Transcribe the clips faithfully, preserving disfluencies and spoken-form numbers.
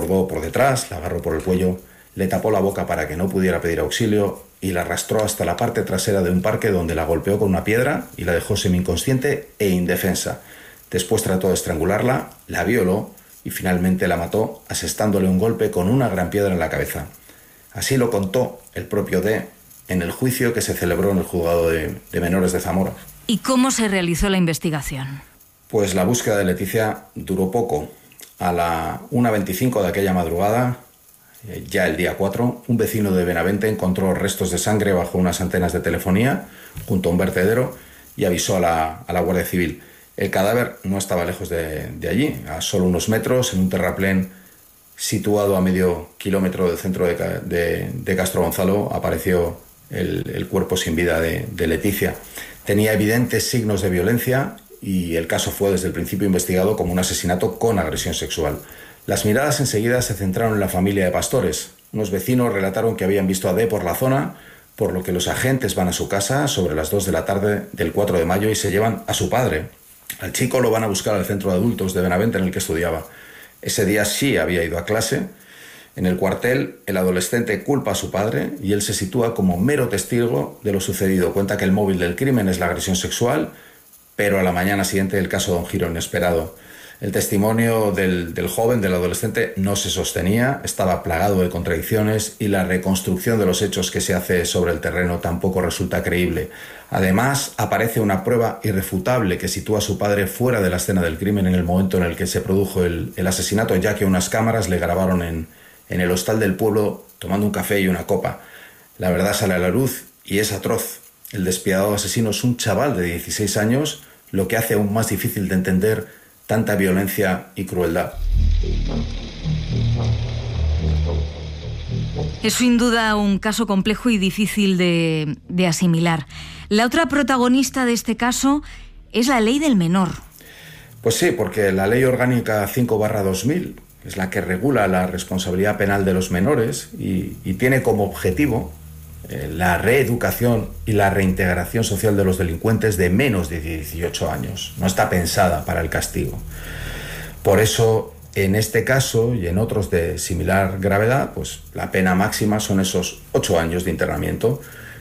abordó por detrás, la agarró por el cuello, le tapó la boca para que no pudiera pedir auxilio y la arrastró hasta la parte trasera de un parque donde la golpeó con una piedra y la dejó semi-inconsciente e indefensa. Después trató de estrangularla, la violó y finalmente la mató asestándole un golpe con una gran piedra en la cabeza. Así lo contó el propio D en el juicio que se celebró en el juzgado de, de menores de Zamora. ¿Y cómo se realizó la investigación? Pues la búsqueda de Leticia duró poco. A la una veinticinco de aquella madrugada, ya el día cuatro, un vecino de Benavente encontró restos de sangre bajo unas antenas de telefonía junto a un vertedero y avisó a la, a la Guardia Civil. El cadáver no estaba lejos de, de allí, a solo unos metros, en un terraplén situado a medio kilómetro del centro de, de, de Castro Gonzalo, apareció el, el cuerpo sin vida de, de Leticia. Tenía evidentes signos de violencia y el caso fue desde el principio investigado como un asesinato con agresión sexual. Las miradas enseguida se centraron en la familia de Pastores. Unos vecinos relataron que habían visto a D por la zona, por lo que los agentes van a su casa sobre las dos de la tarde del cuatro de mayo y se llevan a su padre. Al chico lo van a buscar al centro de adultos de Benavente en el que estudiaba. Ese día sí había ido a clase. En el cuartel, el adolescente culpa a su padre y él se sitúa como mero testigo de lo sucedido. Cuenta que el móvil del crimen es la agresión sexual, pero a la mañana siguiente el caso da un giro inesperado. El testimonio del, del joven, del adolescente, no se sostenía, estaba plagado de contradicciones y la reconstrucción de los hechos que se hace sobre el terreno tampoco resulta creíble. Además, aparece una prueba irrefutable que sitúa a su padre fuera de la escena del crimen en el momento en el que se produjo el, el asesinato, ya que unas cámaras le grabaron en, en el hostal del pueblo tomando un café y una copa. La verdad sale a la luz y es atroz. El despiadado asesino es un chaval de dieciséis años, lo que hace aún más difícil de entender tanta violencia y crueldad. Es sin duda un caso complejo y difícil de, de asimilar. La otra protagonista de este caso es la ley del menor. Pues sí, porque la Ley Orgánica cinco barra dos mil es la que regula la responsabilidad penal de los menores y, y tiene como objetivo eh, la reeducación y la reintegración social de los delincuentes de menos de dieciocho años. No está pensada para el castigo. Por eso, en este caso y en otros de similar gravedad, pues la pena máxima son esos ocho años de internamiento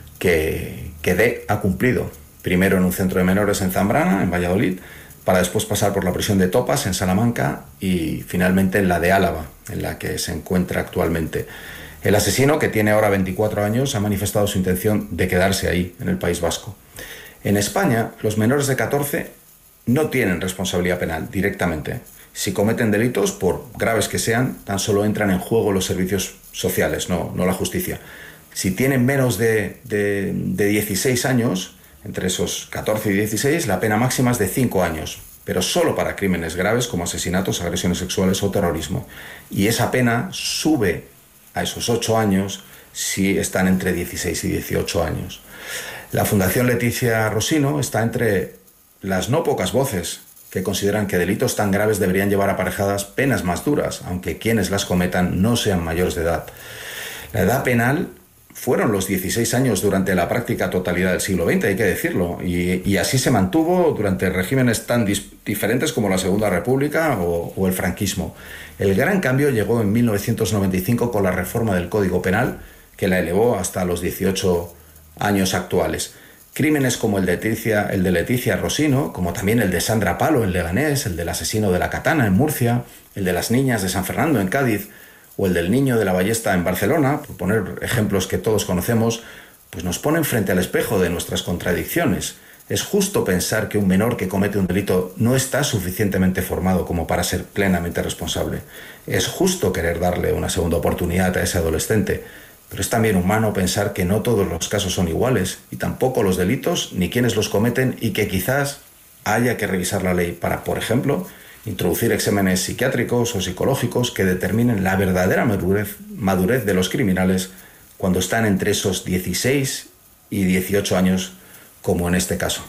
que, que D ha cumplido. Primero en un centro de menores en Zambrana, en Valladolid, para después pasar por la prisión de Topas, en Salamanca, y finalmente en la de Álava, en la que se encuentra actualmente. El asesino, que tiene ahora veinticuatro años, ha manifestado su intención de quedarse ahí, en el País Vasco. En España, los menores de catorce no tienen responsabilidad penal directamente. Si cometen delitos, por graves que sean, tan solo entran en juego los servicios sociales, no, no la justicia. Si tienen menos de, de, de dieciséis años, entre esos catorce y dieciséis, la pena máxima es de cinco años, pero solo para crímenes graves como asesinatos, agresiones sexuales o terrorismo. Y esa pena sube a esos ocho años si están entre dieciséis y dieciocho años. La Fundación Leticia Rosino está entre las no pocas voces que consideran que delitos tan graves deberían llevar aparejadas penas más duras, aunque quienes las cometan no sean mayores de edad. La edad penal fueron los dieciséis años durante la práctica totalidad del siglo veinte, hay que decirlo, y, y así se mantuvo durante regímenes tan dis- diferentes como la Segunda República o, o el franquismo. El gran cambio llegó en mil novecientos noventa y cinco con la reforma del Código Penal, que la elevó hasta los dieciocho años actuales. Crímenes como el de Leticia, el de Leticia Rosino, como también el de Sandra Palo en Leganés, el del asesino de la Katana en Murcia, el de las niñas de San Fernando en Cádiz, o el del niño de la Ballesta en Barcelona, por poner ejemplos que todos conocemos, pues nos ponen frente al espejo de nuestras contradicciones. Es justo pensar que un menor que comete un delito no está suficientemente formado como para ser plenamente responsable. Es justo querer darle una segunda oportunidad a ese adolescente, pero es también humano pensar que no todos los casos son iguales, y tampoco los delitos ni quienes los cometen, y que quizás haya que revisar la ley para, por ejemplo, introducir exámenes psiquiátricos o psicológicos que determinen la verdadera madurez, madurez de los criminales cuando están entre esos dieciséis y dieciocho años, como en este caso.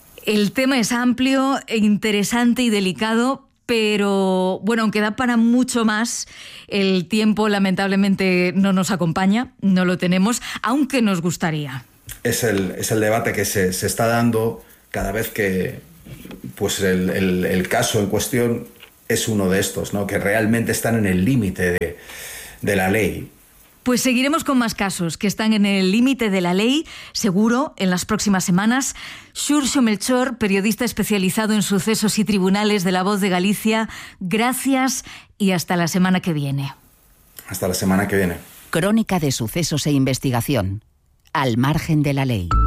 El tema es amplio, interesante y delicado, pero bueno, aunque da para mucho más, el tiempo lamentablemente no nos acompaña, no lo tenemos, aunque nos gustaría. Es el, es el debate que se, se está dando cada vez que pues el, el, el caso en cuestión es uno de estos, ¿no? Que realmente están en el límite de, de la ley. Pues seguiremos con más casos que están en el límite de la ley, seguro, en las próximas semanas. Xurxo Melchor, periodista especializado en sucesos y tribunales de La Voz de Galicia, gracias y hasta la semana que viene. Hasta la semana que viene. Crónica de sucesos e investigación. Al margen de la ley.